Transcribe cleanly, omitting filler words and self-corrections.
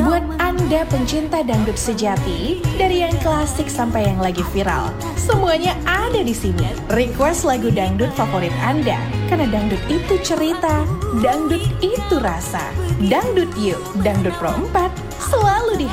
Buat Anda pencinta dangdut sejati, dari yang klasik sampai yang lagi viral, semuanya ada di sini. Request lagu dangdut favorit Anda, karena dangdut itu cerita, dangdut itu rasa. Dangdut Yuk, Dangdut Pro 4, selalu di